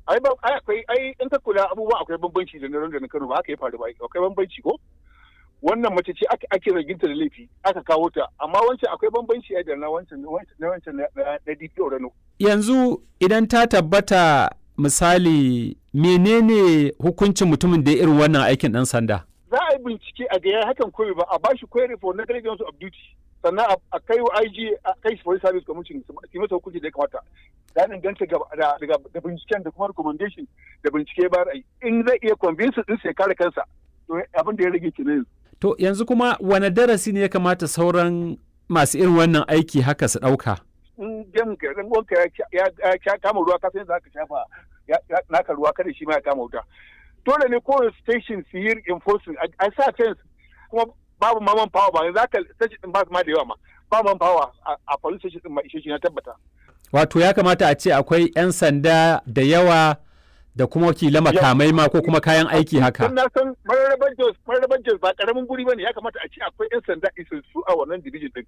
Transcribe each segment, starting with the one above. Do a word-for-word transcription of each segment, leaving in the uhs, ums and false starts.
ai ba ai akwai ai in ka kula abubuwan akwai bambanci da na Ronda na Kano ba haka ya faru ba akwai bambanci ko wannan mace ce ake ake zarginta da laifi aka kawo ta amma wancan akwai bambanci da na wancan na wancan na D P O Rano. Yanzu idan ta tabbata misali menene hukuncin mutumin da ya irin wannan aikin ɗan sanda? Za a yi bincike a ga ya hakan koyi ba a bashi query for negligence of duty sannan a kai wa I G a kai shi police service commission su masa hukunci da ya kamata. Ya danganta da binciken da kuma recommendation da bincike ba ra'ayi in zai iya convince din sai kare kansa to abin da ya rage kenan. To yanzu kuma wane darasi ne ya kamata sauran masu irin wannan aiki haka su ɗauka? In gem ka dan wanka ya kama ruwa ka san za ka shafa naka ruwa kada shi ma ya kama wuta. Dole ne kowane station su yi enforcing a sa fence kuma babu ma man power ba za ka station din ba ma da yawa ma ba man power a police station din ma ishe shi na tabbata. Wato ya kamata a ce akwai 'yan sanda da yawa da kuma wakila makamai ma ko kuma kayan aiki haka. Na san mararaban Jos mararaban Jos ba karamin guri bane ya kamata a ce akwai 'yan sanda isassu a wannan division din.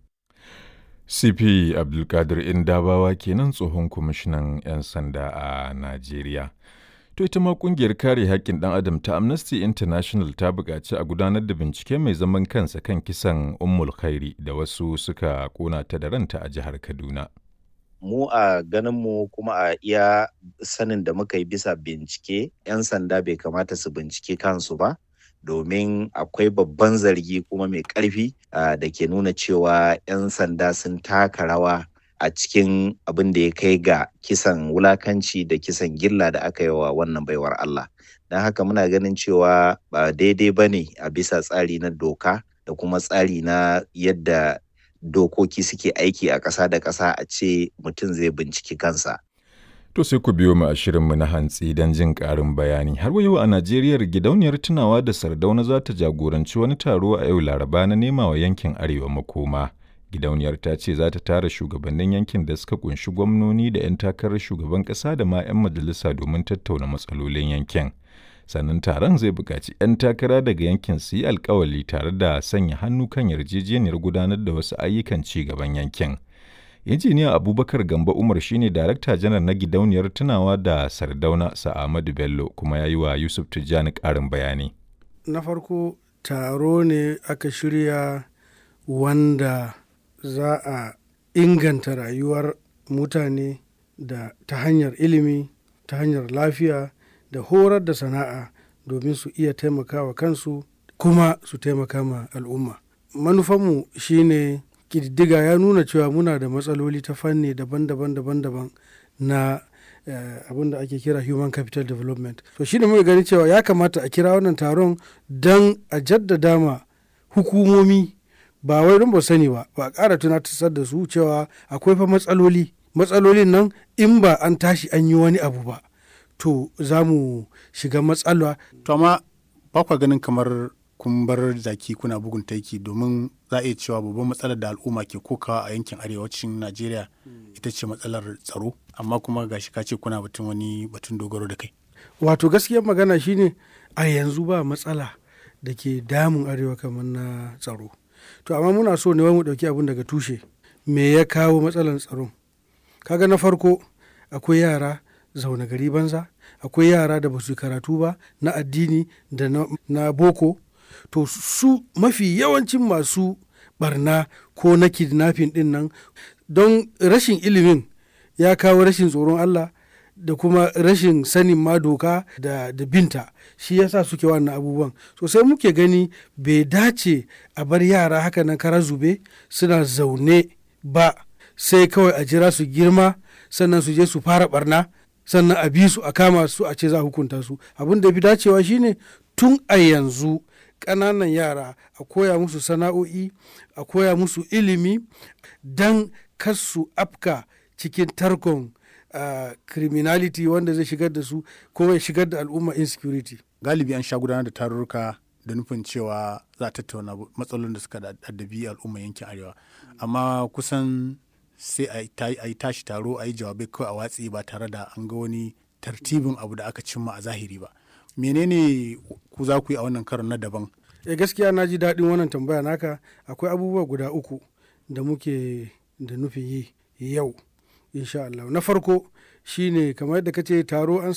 C P Abdulkadir Indabawa kenan tsohon kwamishinan 'yan sanda a Najeriya. To ita ma kungiyar kare haƙƙin ɗan adam ta Amnesty International ta buƙaci a gudanar da bincike mai zaman kansa kan kisan Ummul Khairi da wasu suka ƙona ta da ranta a jihar Kaduna. Mu a ganinmu kuma a iya sanin da muka yi bisa bincike, 'yan sanda bai kamata su bincike kansu ba, domin akwai babban zargi kuma mai ƙarfi da ke nuna cewa 'yan sanda sun taka rawa a cikin abin da ya kai ga kisan wulakanci da kisan gilla da aka yi wa wannan baiwar Allah. Don haka muna ganin cewa ba daidai ba ne a bisa tsari na doka da kuma tsari na yadda dokoki suke aiki a ƙasa da ƙasa a ce mutum zai binciki kansa. To sai ku biyo mu a shirinmu na hantsi don jin ƙarin bayani. Har yau a Najeriya gidauniyar tunawa da Sardauna za ta jagoranci wani taro a yau Laraba na nema wa yankin Arewa makoma. Gidauniyar ta ce za ta tara shugabannin yankin da suka kunshi gwamnoni da 'yan takarar shugaban ƙasa da ma 'yan majalisa domin tattauna matsalolin yankin. Sannan taron zai buƙaci 'yan takara daga yankin su yi alkawali tare da sanya hannu kan yarjejeniyar gudanar da wasu ayyukan ci gaban yankin. Injiniya Abubakar Gamba Umar shine Darakta Janar na Gidauniyar Tunawa da Sardauna Sa'amadu Bello kuma ya yi wa Yusuf Tijjani ƙarin bayani. Na farko taro ne aka shirya wanda za a inganta rayuwar mutane da ta hanyar ilimi, ta hanyar lafiya da horar da sana'a domin su iya taimakawa kansu kuma su taimaka ma al'umma. Manufanmu shine ƙididdiga ya nuna cewa muna da matsaloli ta fanni daban-daban daban-daban na uh, abin da ake kira human capital development. To shi ne muka gani cewa ya kamata a kira wannan taron don a jaddada ma hukumomi ba wai don ba sani ba ba a ƙara tunatar da su cewa akwai fa matsaloli matsalolin nan in ba an tashi an yi wani abu ba to za mu shiga matsala. To amma ba kwa ganin kamar kun bar zaki kuna bugun taiki domin za a iya cewa babban matsalar da al'umma ke kokawa a yankin arewacin Najeriya ita ce matsalar tsaro amma kuma gashi ka ce kuna batun wani batun dogaro da kai. Wato gaskiyar magana shine a yanzu ba matsala da ke damun arewa kamar na tsaro. To amma muna so ne mu ɗauki abin daga tushe me ya kawo matsalar tsaron. Kaga na farko akwai yara zaune gari banza, akwai yara da ba su karatu ba na addini da na, na boko. To su mafi yawancin masu barna ko na kidnapping din nan don rashin ilimin ya kawo rashin tsoron Allah da kuma rashin sanin ma doka da, da binta shi yasa suke wannan abubuwan. So sai muke gani bai dace a bar yara haka nan kara zube suna zaune ba sai kawai a jira su girma sannan su je su fara barna sannan a bi su a kama su a ce za a hukunta su. Abin da fi dacewa shine tun a yanzu ƙananan yara a koya musu sana'o'i a koya musu ilimi don kar su afka cikin tarkon uh, criminality wanda zai shigar da su kuma ya shigar da al'umma insecurity. Galibi an sha gudanar da tarurruka da nufin cewa za a tattauna matsalolin da suka addabi al'umma yankin arewa amma kusan sai a yi tashi taro a yi jawabai kawai a watsi ba tare da an ga wani tartibin abu da aka cimma a zahiri ba. Menene ku za ku yi a wannan karon na daban? E gaskiya na ji daɗin wannan tambaya naka. Akwai abubuwa guda uku da muke da nufin yi yau insha Allah. Na farko shine kamar yadda kace taro an